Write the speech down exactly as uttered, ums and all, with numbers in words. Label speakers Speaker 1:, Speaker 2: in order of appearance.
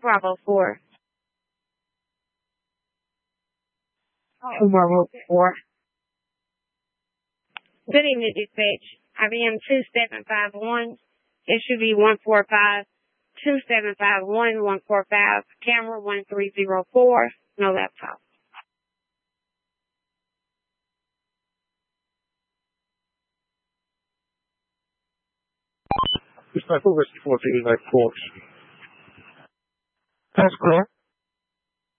Speaker 1: Bravo four. Two Bravo four. Good evening, dispatch. I B M two seven five one. It should be one four five two seven five one one four five. Camera one three zero four. No laptop.
Speaker 2: Dispatch four fourteen, like Forks.
Speaker 3: That's clear.